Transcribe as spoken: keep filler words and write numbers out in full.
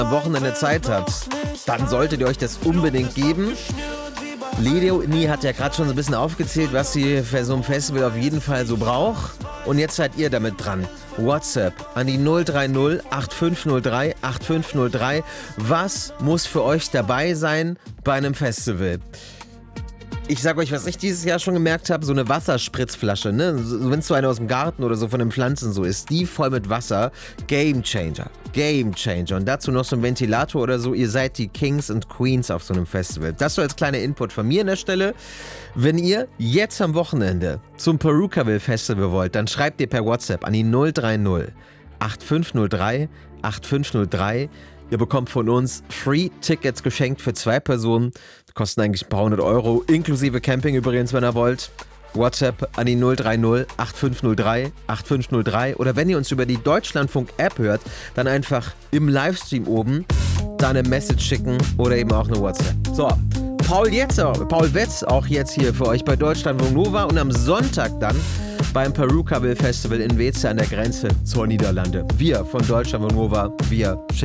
am Wochenende Zeit habt, dann solltet ihr euch das unbedingt geben. Leonie hat ja gerade schon so ein bisschen aufgezählt, was sie für so ein Festival auf jeden Fall so braucht. Und jetzt seid ihr damit dran. WhatsApp an die null drei null acht fünf null drei acht fünf null drei. Was muss für euch dabei sein bei einem Festival? Ich sag euch, was ich dieses Jahr schon gemerkt habe, so eine Wasserspritzflasche, ne? So, wenn es so eine aus dem Garten oder so von den Pflanzen so ist, die voll mit Wasser, Game Changer, Game Changer. Und dazu noch so ein Ventilator oder so, ihr seid die Kings und Queens auf so einem Festival. Das so als kleiner Input von mir an der Stelle. Wenn ihr jetzt am Wochenende zum Perukaville Festival wollt, dann schreibt ihr per WhatsApp an die null drei null acht fünf null drei acht fünf null drei. Ihr bekommt von uns Free-Tickets geschenkt für zwei Personen. Die kosten eigentlich ein paar hundert Euro, inklusive Camping übrigens, wenn ihr wollt. WhatsApp an die null drei null acht fünf null drei acht fünf null drei. Oder wenn ihr uns über die Deutschlandfunk-App hört, dann einfach im Livestream oben da eine Message schicken oder eben auch eine WhatsApp. So, Paul Jetzer, Paul Wetz auch jetzt hier für euch bei Deutschlandfunk Nova und am Sonntag dann beim Perukaville Festival in Weeze an der Grenze zur Niederlande. Wir von Deutschlandfunk Nova, wir